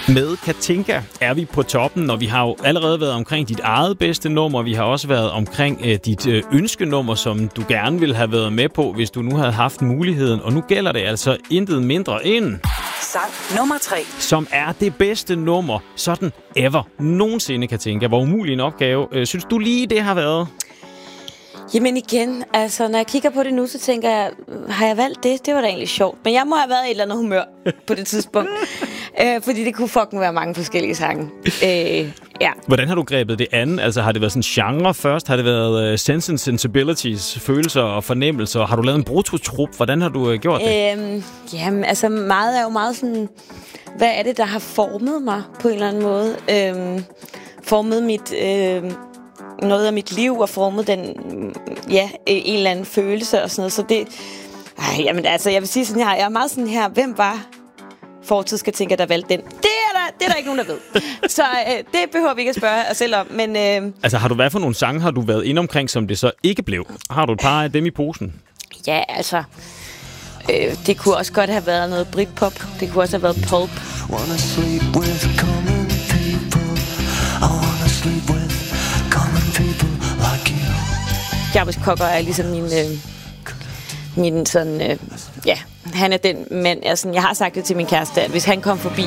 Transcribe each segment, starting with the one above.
Med Katinka er vi på toppen, og vi har jo allerede været omkring dit eget bedste nummer. Vi har også været omkring dit ønskenummer, som du gerne ville have været med på, hvis du nu havde haft muligheden. Og nu gælder det altså intet mindre end... sang nummer 3. Som er det bedste nummer, sådan ever nogensinde, Katinka. Hvor umulig en opgave. Synes du lige, det har været? Jamen igen, altså når jeg kigger på det nu, så tænker jeg, har jeg valgt det? Det var da egentlig sjovt. Men jeg må have været i et eller andet humør på det tidspunkt. Fordi det kunne fucking være mange forskellige sange. Ja. Hvordan har du grebet det an? Altså har det været sådan genre først? Har det været Sense and Sensibilities, følelser og fornemmelser? Har du lavet en brutotrup? Hvordan har du gjort det? Jamen altså meget er jo meget sådan, hvad er det, der har formet mig på en eller anden måde? Formet mit... noget af mit liv og formet den, en eller anden følelse og sådan noget. Så det, jamen altså, jeg vil sige sådan her, jeg er meget sådan her, hvem var fortid skal tænke, der valgte den? Det er der ikke nogen, der ved. Så det behøver vi ikke at spørge os selv om, men... Altså, har du hvad for nogle sange, har du været inde omkring, som det så ikke blev? Har du et par af dem i posen? Ja, altså... det kunne også godt have været noget Britpop. Det kunne også have været Pulp. Wanna sleep with common people. I wanna sleep with common people like you. Jarvis Cocker er ligesom min sådan... han er den mand, jeg har sagt det til min kæreste, at hvis han kom forbi,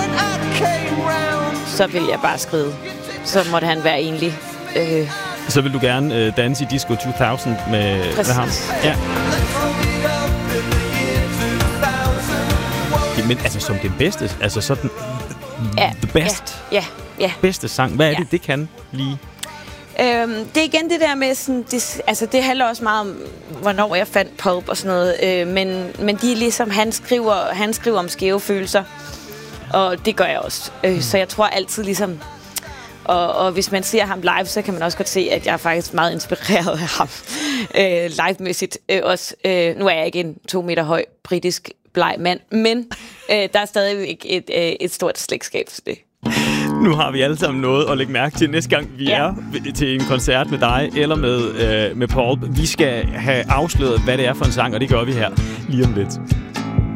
så ville jeg bare skride. Så måtte han være enlig. Så vil du gerne danse i Disco 2000 med ham? Ja. Men altså som den bedste, altså sådan the best. Ja. Bedste sang. Hvad er det kan lige? Det er igen det der med sådan, det handler også meget om hvornår jeg fandt Pulp og sådan noget, men de er ligesom han skriver om skæve følelser, og det gør jeg også. Så jeg tror altid ligesom, og hvis man ser ham live, så kan man også godt se, at jeg er faktisk meget inspireret af ham live-mæssigt også. Nu er jeg ikke en 2 meter høj britisk bleg mand, men der er stadig et stort slægtskab til det. Nu har vi alle sammen noget at lægge mærke til næste gang, vi er til en koncert med dig eller med Paul. Vi skal have afsløret, hvad det er for en sang, og det gør vi her lige om lidt.